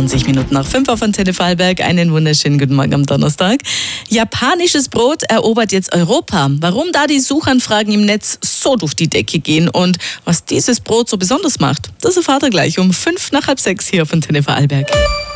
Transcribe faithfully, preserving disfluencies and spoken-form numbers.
zwanzig Minuten nach fünf auf Antenne Vorarlberg. Einen wunderschönen guten Morgen am Donnerstag. Japanisches Brot erobert jetzt Europa. Warum da die Suchanfragen im Netz so durch die Decke gehen und was dieses Brot so besonders macht, das erfahrt ihr gleich um fünf nach halb sechs hier auf Antenne Vorarlberg.